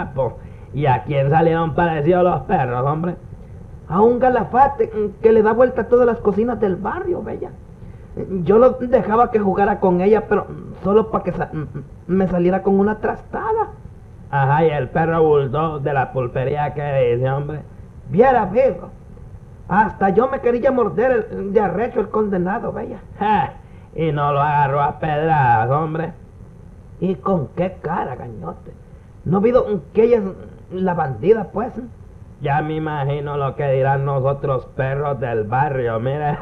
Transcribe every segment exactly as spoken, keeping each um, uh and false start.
papo. ¿Y a quién salieron parecidos los perros, hombre? A un galafate que le da vuelta a todas las cocinas del barrio, bella. Yo lo dejaba que jugara con ella, pero solo para que sa me saliera con una trastada. Ajá, y el perro bulldog de la pulpería que dice, hombre. Viera, viejo. Hasta yo me quería morder el, de arrecho el condenado, bella. Ja, y no lo agarró a pedradas, hombre. ¿Y con qué cara, gañote? ¿No ha habido que ella es la bandida, pues? Ya me imagino lo que dirán nosotros perros del barrio, mire.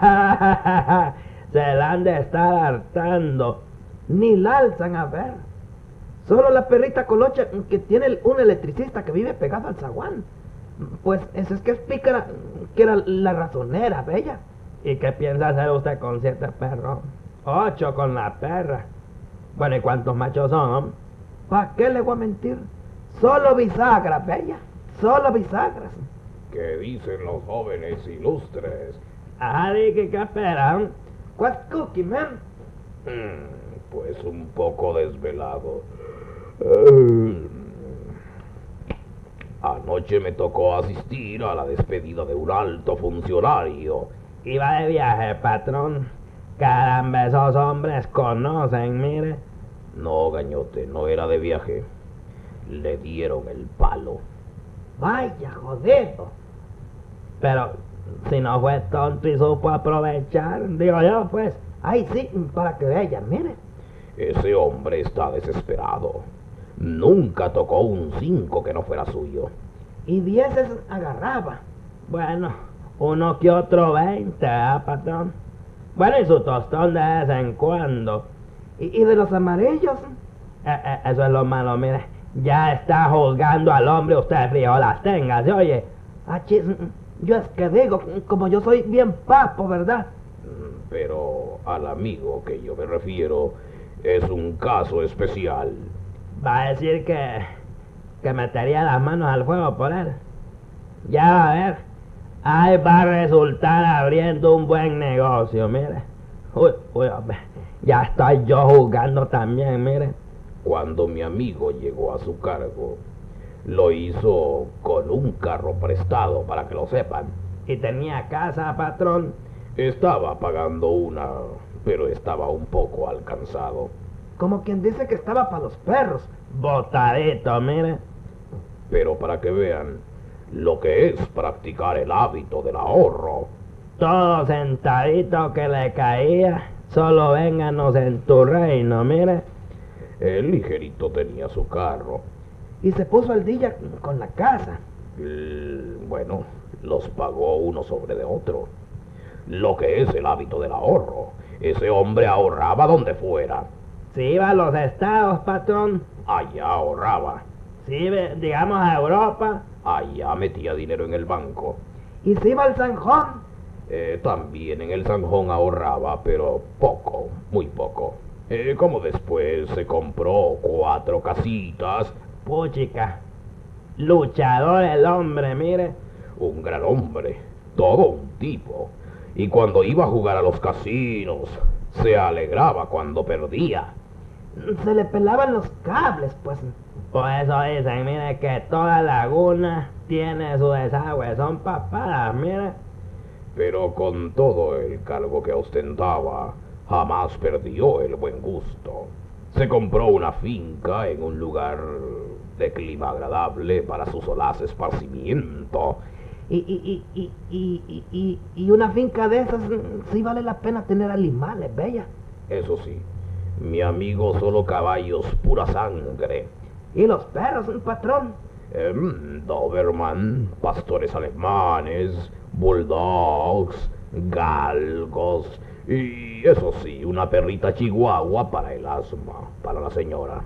Se la han de estar hartando. Ni la alzan a ver. Solo la perrita colocha que tiene un electricista que vive pegado al zaguán. Pues eso es que es pícara, que era la razonera, bella. ¿Y qué piensa hacer usted con siete perros? Ocho con la perra. Bueno, ¿y cuántos machos son? ¿Para qué le voy a mentir? Solo bisagras, bella. Solo bisagras. ¿Qué dicen los jóvenes ilustres? Ajá, di que qué esperan. What's cookie, man? Mm, pues un poco desvelado. Uh, anoche me tocó asistir a la despedida de un alto funcionario. Iba de viaje, patrón. Caramba, esos hombres conocen, mire. No, gañote, no era de viaje. Le dieron el palo. Vaya, jodido. Pero si no fue tonto y supo aprovechar, digo yo, pues. Ay, sí, para que vea, mire. Ese hombre está desesperado. Nunca tocó un cinco que no fuera suyo. Y dieces agarraba. Bueno, uno que otro veinte, ¿eh, patrón? Bueno, y su tostón de vez en cuando. ¿Y, y de los amarillos? Eh, eh, eso es lo malo, mire. Ya está juzgando al hombre usted, frijolas, tenga, ¿se oye? Ah, chis, yo es que digo, como yo soy bien papo, ¿verdad? Pero al amigo que yo me refiero es un caso especial. Va a decir que, que metería las manos al fuego por él. Ya va a ver. Ahí va a resultar abriendo un buen negocio, mire. Uy, uy, hombre. Ya estoy yo juzgando también, mire. Cuando mi amigo llegó a su cargo, lo hizo con un carro prestado, para que lo sepan. ¿Y tenía casa, patrón? Estaba pagando una, pero estaba un poco alcanzado. Como quien dice que estaba para los perros. Botadito, mire. Pero para que vean lo que es practicar el hábito del ahorro. Todo sentadito que le caía, solo vénganos en tu reino, mire. El ligerito tenía su carro. Y se puso al día con la casa. El, bueno, los pagó uno sobre de otro. Lo que es el hábito del ahorro. Ese hombre ahorraba donde fuera. Si iba a los estados, patrón. Allá ahorraba. Si iba, digamos, a Europa. Allá metía dinero en el banco. ¿Y si iba al Sanjón? Eh, también en el Sanjón ahorraba, pero poco, muy poco. Eh, como después se compró cuatro casitas. Puchica. Luchador el hombre, mire. Un gran hombre. Todo un tipo. Y cuando iba a jugar a los casinos, se alegraba cuando perdía. Se le pelaban los cables, pues. Por eso dicen, mire, que toda laguna tiene su desagüe. Son papadas, mire. Pero con todo el cargo que ostentaba, jamás perdió el buen gusto. Se compró una finca en un lugar de clima agradable para su solaz esparcimiento. Y, y, y, y, y, y, y una finca de esas sí vale la pena tener animales, bella. Eso sí, mi amigo solo caballos pura sangre. ¿Y los perros, patrón? Eh, Doberman, pastores alemanes, bulldogs, galgos y eso sí, una perrita chihuahua para el asma, para la señora.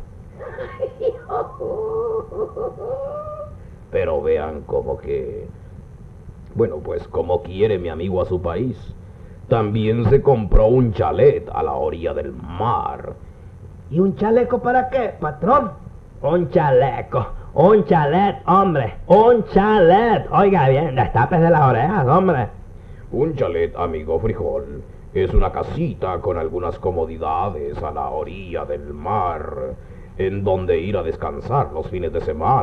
Pero vean como que... Bueno, pues como quiere mi amigo a su país. También se compró un chalet a la orilla del mar. ¿Y un chaleco para qué, patrón? Un chaleco, un chalet, hombre, un chalet. Oiga bien, destápese las orejas, hombre. Un chalet, amigo Frijol, es una casita con algunas comodidades a la orilla del mar, en donde ir a descansar los fines de semana.